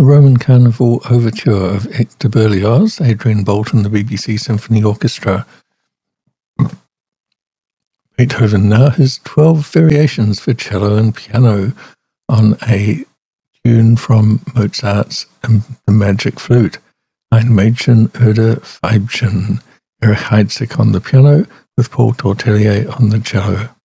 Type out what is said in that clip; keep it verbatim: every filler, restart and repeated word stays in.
The Roman Carnival Overture of Hector Berlioz, Adrian Boult and the B B C Symphony Orchestra. Beethoven now has twelve variations for cello and piano on a tune from Mozart's um, The Magic Flute. Ein Mädchen oder Weibchen. Erich Heidsieck on the piano with Paul Tortelier on the cello.